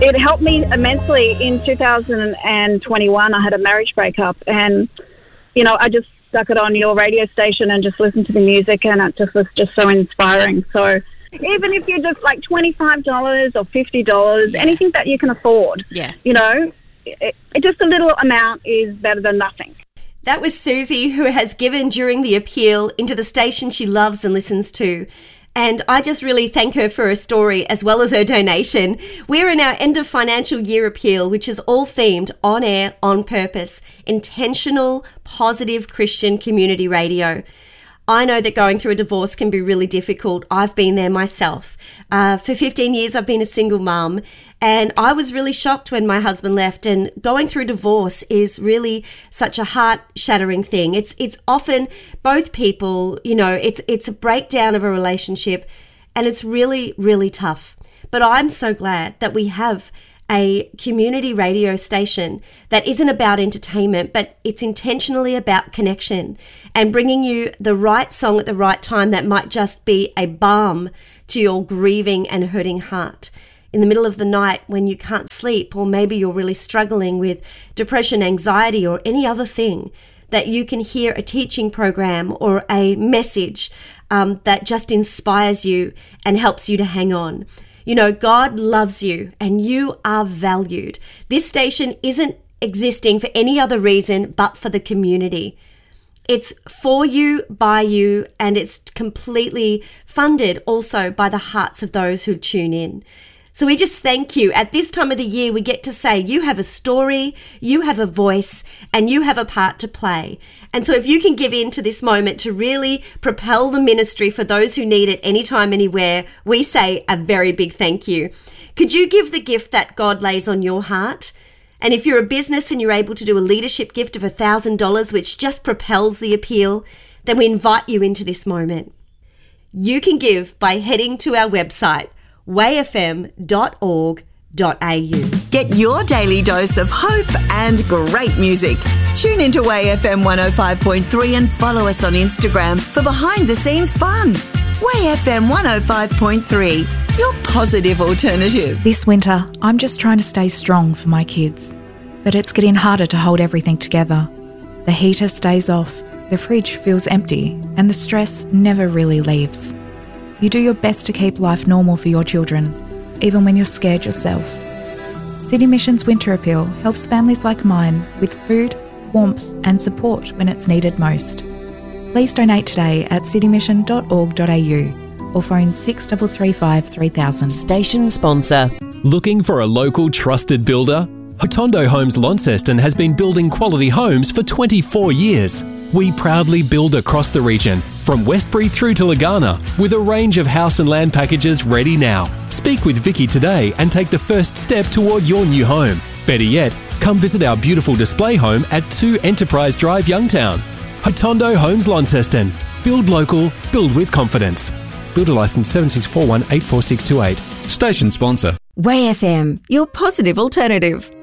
it helped me immensely. In 2021, I had a marriage breakup, and, you know, I just stuck it on your radio station and just listened to the music, and it just was just so inspiring. So even if you're just like $25 or $50, anything that you can afford, you know, just a little amount is better than nothing. That was Susie, who has given during the appeal into the station she loves and listens to. And I just really thank her for her story as well as her donation. We're in our end of financial year appeal, which is all themed on air, on purpose, intentional, positive Christian community radio. I know that going through a divorce can be really difficult. I've been there myself. For 15 years, I've been a single mum, and I was really shocked when my husband left. And going through divorce is really such a heart-shattering thing. It's often both people, you know, it's a breakdown of a relationship, and it's really, really tough. But I'm so glad that we have a community radio station that isn't about entertainment, but it's intentionally about connection and bringing you the right song at the right time that might just be a balm to your grieving and hurting heart. In the middle of the night when you can't sleep, or maybe you're really struggling with depression, anxiety, or any other thing, that you can hear a teaching program or a message that just inspires you and helps you to hang on. You know, God loves you and you are valued. This station isn't existing for any other reason but for the community. It's for you, by you, and it's completely funded also by the hearts of those who tune in. So we just thank you. At this time of the year, we get to say you have a story, you have a voice, and you have a part to play. And so if you can give in to this moment to really propel the ministry for those who need it anytime, anywhere, we say a very big thank you. Could you give the gift that God lays on your heart? And if you're a business and you're able to do a leadership gift of $1,000, which just propels the appeal, then we invite you into this moment. You can give by heading to our website, wayfm.org.au. Get your daily dose of hope and great music. Tune into WayFM 105.3 and follow us on Instagram for behind-the-scenes fun. WayFM 105.3, your positive alternative. This winter, I'm just trying to stay strong for my kids. But it's getting harder to hold everything together. The heater stays off, the fridge feels empty, and the stress never really leaves. You do your best to keep life normal for your children, even when you're scared yourself. City Mission's Winter Appeal helps families like mine with food, warmth and support when it's needed most. Please donate today at citymission.org.au or phone 6335 3000. Station sponsor. Looking for a local trusted builder? Hotondo Homes Launceston has been building quality homes for 24 years. We proudly build across the region, from Westbury through to Lagana, with a range of house and land packages ready now. Speak with Vicky today and take the first step toward your new home. Better yet, come visit our beautiful display home at 2 Enterprise Drive, Youngtown. Hotondo Homes Launceston. Build local, build with confidence. Builder licence 7641 84628. Station sponsor. WayFM, your positive alternative.